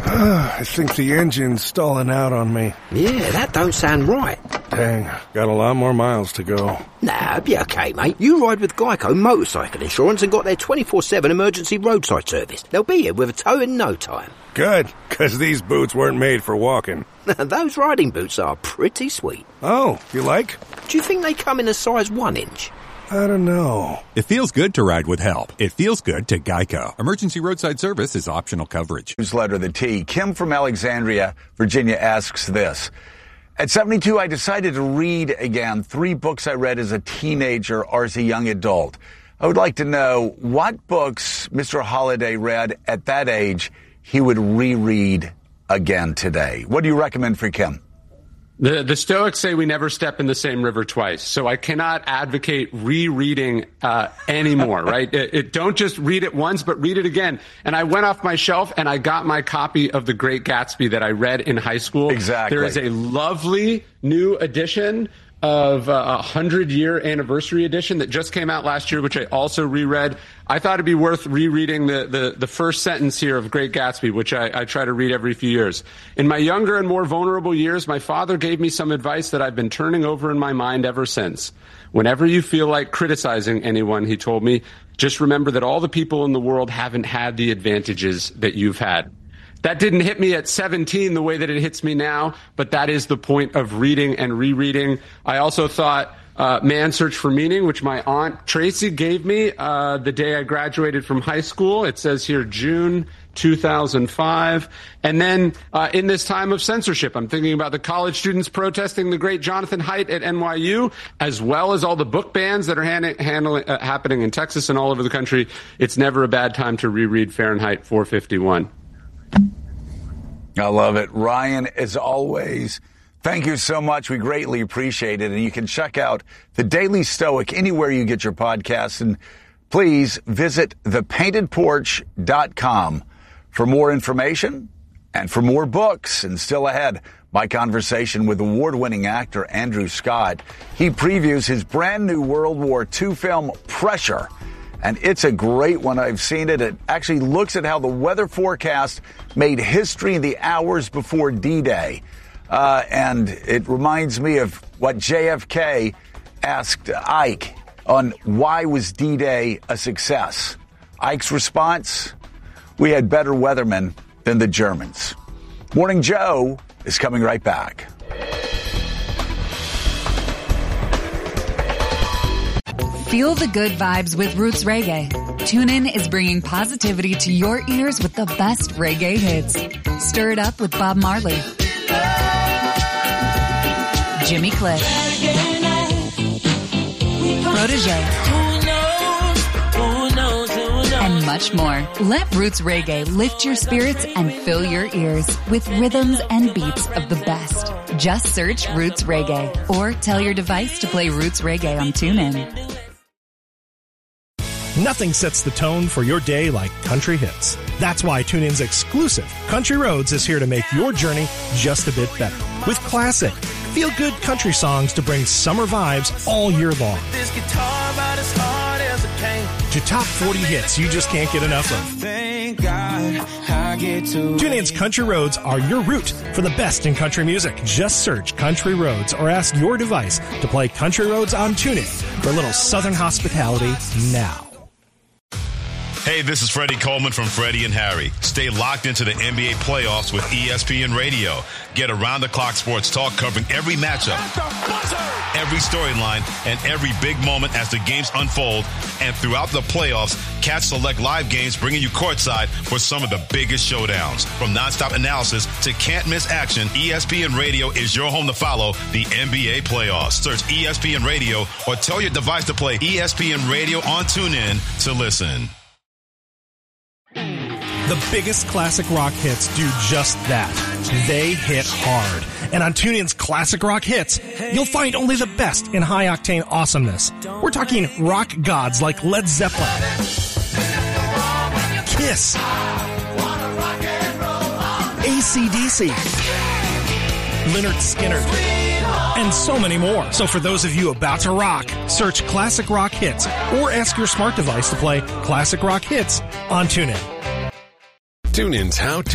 I think the engine's stalling out on me. Yeah, that don't sound right. Dang, got a lot more miles to go. Nah, it'll be okay, mate. You ride with Geico Motorcycle Insurance and got their 24/7 emergency roadside service. They'll be here with a tow in no time. Good, because these boots weren't made for walking. Those riding boots are pretty sweet. Oh, you like? Do you think they come in a size 1 inch? I don't know. It feels good to ride with help. It feels good to Geico. Emergency roadside service is optional coverage. Newsletter The T. Kim from Alexandria, Virginia asks this. At 72, I decided to read again 3 books I read as a teenager or as a young adult. I would like to know what books Mr. Holliday read at that age he would reread again today. What do you recommend for Kim? The Stoics say we never step in the same river twice, so I cannot advocate rereading anymore, right? Don't just read it once, but read it again. And I went off my shelf and I got my copy of The Great Gatsby that I read in high school. Exactly. There is a lovely new edition of a 100-year anniversary edition that just came out last year, which I also reread. I thought it'd be worth rereading the first sentence here of Great Gatsby, which I try to read every few years. In my younger and more vulnerable years, my father gave me some advice that I've been turning over in my mind ever since. Whenever you feel like criticizing anyone, he told me, just remember that all the people in the world haven't had the advantages that you've had. That didn't hit me at 17 the way that it hits me now, but that is the point of reading and rereading. I also thought Man's Search for Meaning, which my Aunt Tracy gave me the day I graduated from high school. It says here June 2005. And then in this time of censorship, I'm thinking about the college students protesting the great Jonathan Haidt at NYU, as well as all the book bans that are happening in Texas and all over the country. It's never a bad time to reread Fahrenheit 451. I love it. Ryan, as always, thank you so much. We greatly appreciate it. And you can check out The Daily Stoic anywhere you get your podcasts. And please visit thepaintedporch.com for more information and for more books. And still ahead, my conversation with award-winning actor Andrew Scott. He previews his brand new World War II film, Pressure. And it's a great one. I've seen it. It actually looks at how the weather forecast made history in the hours before D-Day. And it reminds me of what JFK asked Ike on why was D-Day a success. Ike's response, we had better weathermen than the Germans. Morning Joe is coming right back. Feel the good vibes with Roots Reggae. TuneIn is bringing positivity to your ears with the best reggae hits. Stir it up with Bob Marley, Jimmy Cliff, Protégé, and much more. Let Roots Reggae lift your spirits and fill your ears with rhythms and beats of the best. Just search Roots Reggae or tell your device to play Roots Reggae on TuneIn. Nothing sets the tone for your day like country hits. That's why TuneIn's exclusive Country Roads is here to make your journey just a bit better. With classic, feel-good country songs to bring summer vibes all year long. This guitar about as hard as it can. To top 40 hits you just can't get enough of. Thank God I get to. TuneIn's Country Roads are your route for the best in country music. Just search Country Roads or ask your device to play Country Roads on TuneIn for a little Southern hospitality now. Hey, this is Freddie Coleman from Freddie and Harry. Stay locked into the NBA playoffs with ESPN Radio. Get around-the-clock sports talk covering every matchup, every storyline, and every big moment as the games unfold. And throughout the playoffs, catch select live games bringing you courtside for some of the biggest showdowns. From nonstop analysis to can't-miss action, ESPN Radio is your home to follow the NBA playoffs. Search ESPN Radio or tell your device to play ESPN Radio on TuneIn to listen. The biggest classic rock hits do just that. They hit hard. And on TuneIn's Classic Rock Hits, you'll find only the best in high-octane awesomeness. We're talking rock gods like Led Zeppelin, Kiss, AC/DC, Lynyrd Skynyrd, and so many more. So for those of you about to rock, search Classic Rock Hits or ask your smart device to play Classic Rock Hits on TuneIn. TuneIn's How to